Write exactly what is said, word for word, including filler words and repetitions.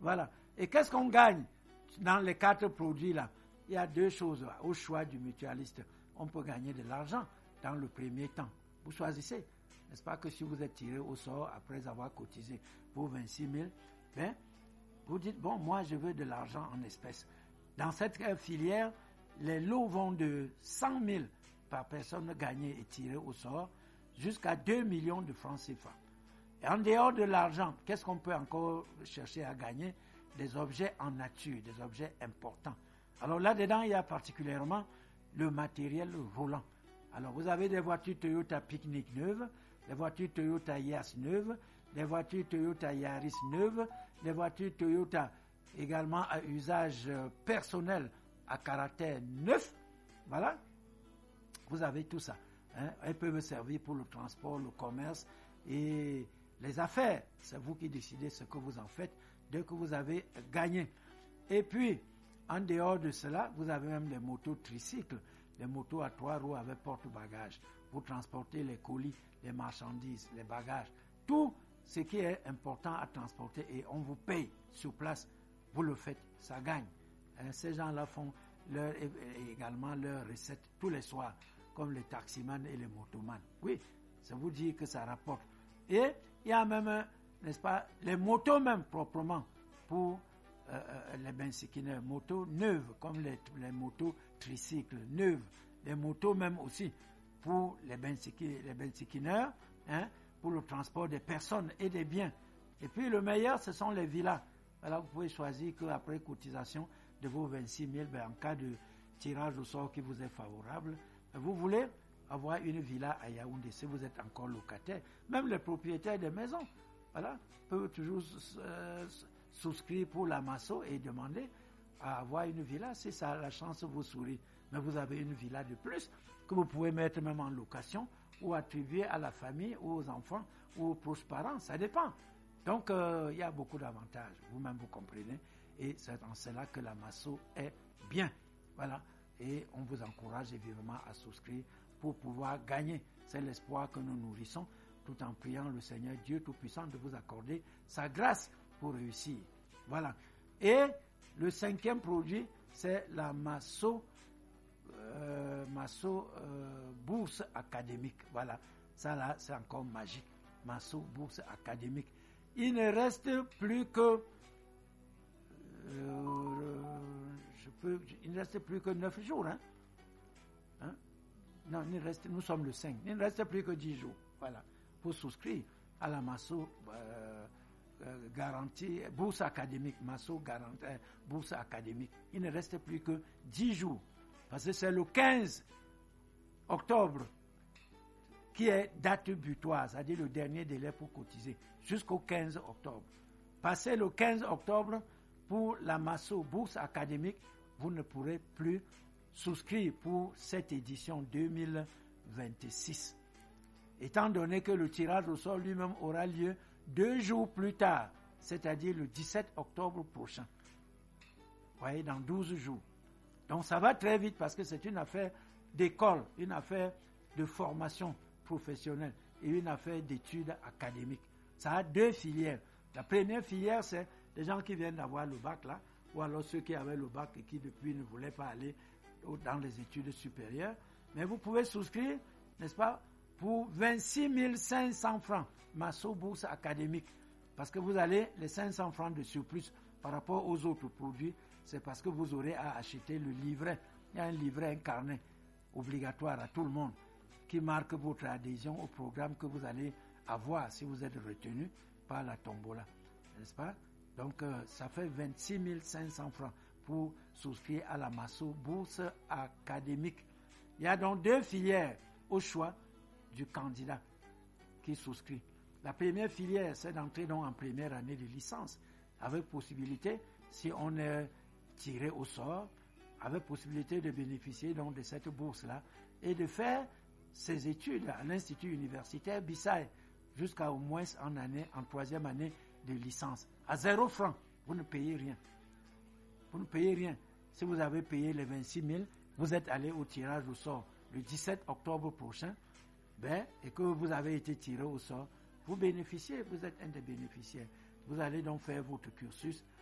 Voilà. Et qu'est-ce qu'on gagne dans les quatre produits-là? Il y a deux choses là. Au choix du mutualiste, on peut gagner de l'argent dans le premier temps. Vous choisissez. N'est-ce pas que si vous êtes tiré au sort après avoir cotisé pour vingt-six mille, ben, vous dites, bon, moi je veux de l'argent en espèces. Dans cette filière, les lots vont de cent mille par personne gagnée et tirée au sort jusqu'à deux millions de francs C F A. Et en dehors de l'argent, qu'est-ce qu'on peut encore chercher à gagner? Des objets en nature, des objets importants. Alors là-dedans, il y a particulièrement le matériel roulant. Alors vous avez des voitures Toyota Picnic neuves, des voitures Toyota Yaris neuves, des voitures Toyota Yaris neuves, des voitures Toyota également à usage personnel à caractère neuf. Voilà. Vous avez tout ça. Hein. Elles peuvent servir pour le transport, le commerce et les affaires. C'est vous qui décidez ce que vous en faites dès que vous avez gagné. Et puis, en dehors de cela, vous avez même les motos tricycles, les motos à trois roues avec porte-bagages. Vous transportez les colis, les marchandises, les bagages. Tout ce qui est important à transporter et on vous paye sur place, vous le faites, ça gagne. Hein, ces gens-là font leur, également leurs recettes tous les soirs, comme les taximans et les motomans. Oui, ça vous dit que ça rapporte. Et il y a même, n'est-ce pas, les motos même proprement pour euh, les bensikineurs, motos neuves, comme les, les motos tricycles neuves, les motos même aussi pour les bensikineurs, hein, pour le transport des personnes et des biens. Et puis le meilleur, ce sont les villas. Alors vous pouvez choisir qu'après cotisation de vos vingt-six mille, ben, en cas de tirage au sort qui vous est favorable, vous voulez avoir une villa à Yaoundé si vous êtes encore locataire. Même les propriétaires des maisons, voilà, peuvent toujours euh, souscrire pour la Masso et demander à avoir une villa si ça la chance vous sourit. Mais vous avez une villa de plus que vous pouvez mettre même en location ou attribuer à la famille ou aux enfants ou aux proches parents, ça dépend. Donc euh, il y a beaucoup d'avantages, vous-même vous comprenez, et c'est en cela que la Masso est bien. Voilà, et on vous encourage vivement à souscrire pour pouvoir gagner. C'est l'espoir que nous nourrissons, tout en priant le Seigneur Dieu Tout-Puissant de vous accorder sa grâce pour réussir. Voilà. Et le cinquième produit, c'est la Masso, euh, Masso euh, Bourse Académique. Voilà. Ça là, c'est encore magique. Masso Bourse Académique. Il ne reste plus que euh, je peux, il ne reste plus que neuf jours. Hein? Hein? Non, il reste, nous sommes le cinq. Il ne reste plus que dix jours. Voilà. Pour souscrire à la Masso euh, euh, garantie, bourse académique, Masso garantie, euh, bourse académique. Il ne reste plus que dix jours. Parce que c'est le quinze octobre qui est date butoir, c'est-à-dire le dernier délai pour cotiser, jusqu'au quinze octobre. Passé le quinze octobre, pour la Masso bourse académique, vous ne pourrez plus souscrire pour cette édition deux mille vingt-six. Étant donné que le tirage au sort lui-même aura lieu deux jours plus tard, c'est-à-dire le dix-sept octobre prochain. Vous voyez, dans douze jours. Donc ça va très vite parce que c'est une affaire d'école, une affaire de formation professionnelle et une affaire d'études académiques. Ça a deux filières. La première filière, c'est les gens qui viennent d'avoir le bac là, ou alors ceux qui avaient le bac et qui depuis ne voulaient pas aller dans les études supérieures. Mais vous pouvez souscrire, n'est-ce pas, pour vingt-six mille cinq cents francs, Masso Bourse Académique. Parce que vous allez, les cinq cents francs de surplus par rapport aux autres produits, c'est parce que vous aurez à acheter le livret. Il y a un livret, un carnet obligatoire à tout le monde qui marque votre adhésion au programme que vous allez avoir si vous êtes retenu par la tombola. N'est-ce pas? Donc, euh, ça fait vingt-six mille cinq cents francs pour souscrire à la Masso Bourse Académique. Il y a donc deux filières au choix du candidat qui souscrit. La première filière, c'est d'entrer donc en première année de licence, avec possibilité, si on est tiré au sort, avec possibilité de bénéficier donc de cette bourse-là et de faire ses études à l'Institut universitaire Bissaï jusqu'à au moins en année, en troisième année de licence. À zéro franc, vous ne payez rien. Vous ne payez rien. Si vous avez payé les vingt-six mille, vous êtes allé au tirage au sort le dix-sept octobre prochain, ben, et que vous avez été tiré au sort, vous bénéficiez, vous êtes un des bénéficiaires. Vous allez donc faire votre cursus